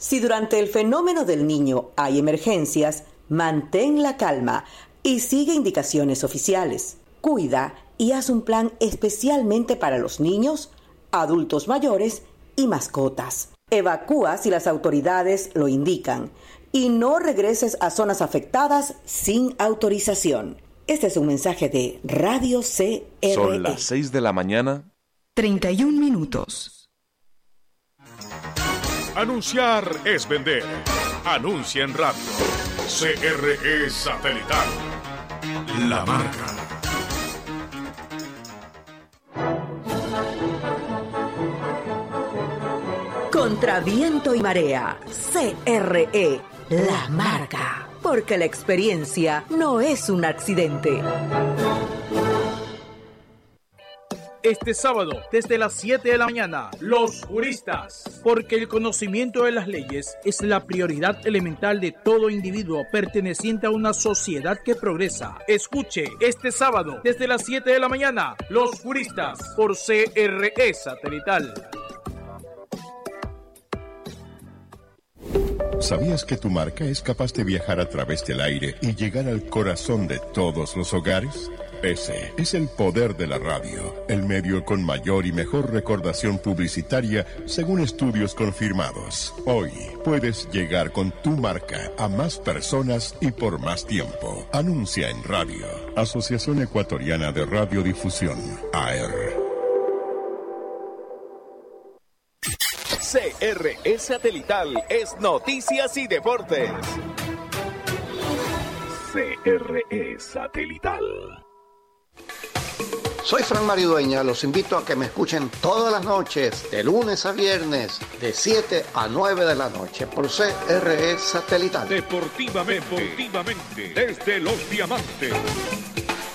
Si durante el fenómeno del Niño hay emergencias, mantén la calma y sigue indicaciones oficiales. Cuida y haz un plan especialmente para los niños, adultos mayores y mascotas. Evacúa si las autoridades lo indican y no regreses a zonas afectadas sin autorización. Este es un mensaje de Radio CRE. Son las 6 de la mañana. 31 minutos. Anunciar es vender. Anuncia en radio. CRE Satelital. La marca. Contra viento y marea, CRE, la marca. Porque la experiencia no es un accidente. Este sábado, desde las 7 de la mañana, los juristas. Porque el conocimiento de las leyes es la prioridad elemental de todo individuo perteneciente a una sociedad que progresa. Escuche este sábado, desde las 7 de la mañana, los juristas, por CRE Satelital. ¿Sabías que tu marca es capaz de viajar a través del aire y llegar al corazón de todos los hogares? Ese es el poder de la radio, el medio con mayor y mejor recordación publicitaria según estudios confirmados. Hoy puedes llegar con tu marca a más personas y por más tiempo. Anuncia en radio. Asociación Ecuatoriana de Radiodifusión, AER. CRE Satelital es Noticias y Deportes. CRE Satelital. Soy Fran Mario Dueña, los invito a que me escuchen todas las noches, de lunes a viernes, de 7 a 9 de la noche, por CRE Satelital. Deportivamente, desde Los Diamantes.